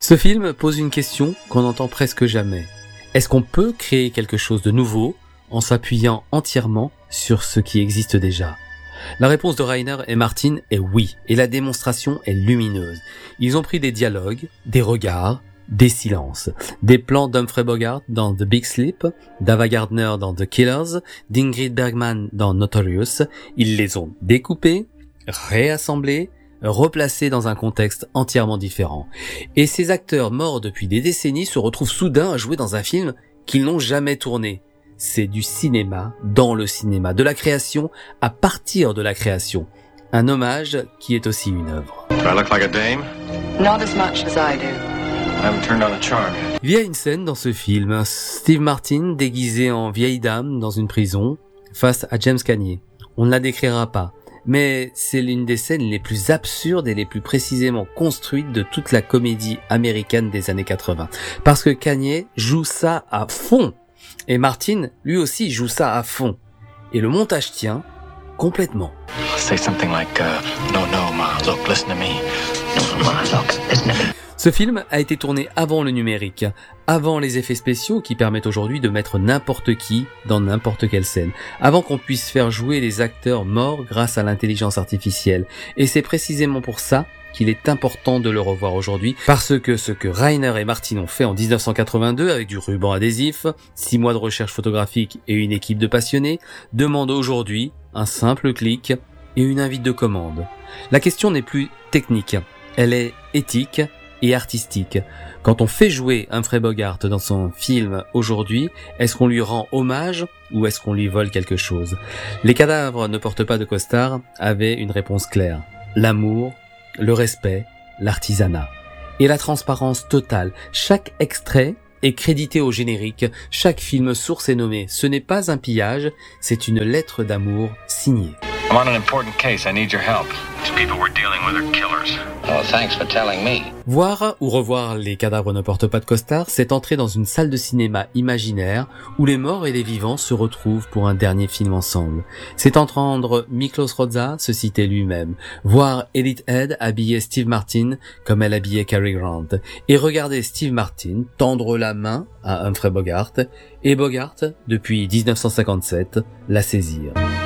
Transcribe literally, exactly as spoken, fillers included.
Ce film pose une question qu'on n'entend presque jamais. Est-ce qu'on peut créer quelque chose de nouveau en s'appuyant entièrement sur ce qui existe déjà? La réponse de Reiner et Martin est oui, et la démonstration est lumineuse. Ils ont pris des dialogues, des regards, des silences, des plans d'Humphrey Bogart dans The Big Sleep, d'Ava Gardner dans The Killers, d'Ingrid Bergman dans Notorious. Ils les ont découpés, réassemblés, replacés dans un contexte entièrement différent. Et ces acteurs morts depuis des décennies se retrouvent soudain à jouer dans un film qu'ils n'ont jamais tourné. C'est du cinéma dans le cinéma, de la création à partir de la création. Un hommage qui est aussi une œuvre. Do I look like a dame? Not as much as I do. I haven't turned on a charm yet. Il y a une scène dans ce film, Steve Martin déguisé en vieille dame dans une prison face à James Cagney. On ne la décrira pas, mais c'est l'une des scènes les plus absurdes et les plus précisément construites de toute la comédie américaine des années quatre-vingts. Parce que Cagney joue ça à fond. Et Martin, lui aussi, joue ça à fond. Et le montage tient complètement. Say something like, uh, no, no, ma, look, listen to me. No, ma, look, listen to me. Ce film a été tourné avant le numérique, avant les effets spéciaux qui permettent aujourd'hui de mettre n'importe qui dans n'importe quelle scène, avant qu'on puisse faire jouer les acteurs morts grâce à l'intelligence artificielle. Et c'est précisément pour ça qu'il est important de le revoir aujourd'hui, parce que ce que Reiner et Martin ont fait en dix-neuf cent quatre-vingt-deux avec du ruban adhésif, six mois de recherche photographique et une équipe de passionnés, demande aujourd'hui un simple clic et une invite de commande. La question n'est plus technique, elle est éthique et artistique. Quand on fait jouer Humphrey Bogart dans son film aujourd'hui, est-ce qu'on lui rend hommage ou est-ce qu'on lui vole quelque chose? Les cadavres ne portent pas de costard avaient une réponse claire. L'amour, le respect, l'artisanat. Et la transparence totale. Chaque extrait est crédité au générique, chaque film source est nommé. Ce n'est pas un pillage, c'est une lettre d'amour signée. I'm on an important case. I need your help. These people we're dealing with are killers. Oh, thanks for telling me. Voir ou revoir Les cadavres ne portent pas de costard, c'est entrer dans une salle de cinéma imaginaire où les morts et les vivants se retrouvent pour un dernier film ensemble. C'est entendre Miklos Rozsa se citer lui-même, voir Edith Head habiller Steve Martin comme elle habillait Cary Grant, et regarder Steve Martin tendre la main à Humphrey Bogart, et Bogart, depuis dix-neuf cent cinquante-sept, la saisir.